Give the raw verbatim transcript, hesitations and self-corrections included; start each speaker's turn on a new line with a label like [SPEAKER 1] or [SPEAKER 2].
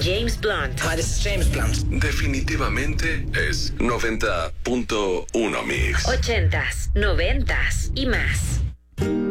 [SPEAKER 1] James Blunt.
[SPEAKER 2] Hi, this is James Blunt.
[SPEAKER 3] Definitivamente es noventa punto uno Mix.
[SPEAKER 1] Ochentas, noventas y más.